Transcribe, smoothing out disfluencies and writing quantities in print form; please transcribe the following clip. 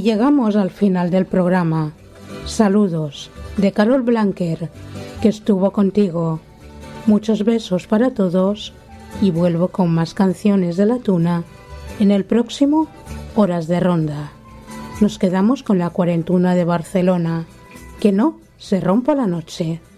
Y llegamos al final del programa. Saludos de Carol Blanquer, que estuvo contigo. Muchos besos para todos y vuelvo con más canciones de la tuna en el próximo Horas de Ronda. Nos quedamos con la 41 de Barcelona. Que no se rompa la noche.